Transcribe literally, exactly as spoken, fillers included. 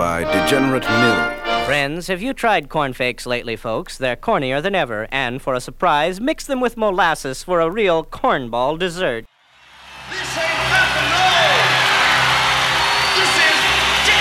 by Degenerate Mill. Friends, have you tried cornflakes lately, folks? They're cornier than ever, and for a surprise, mix them with molasses for a real cornball dessert. This ain't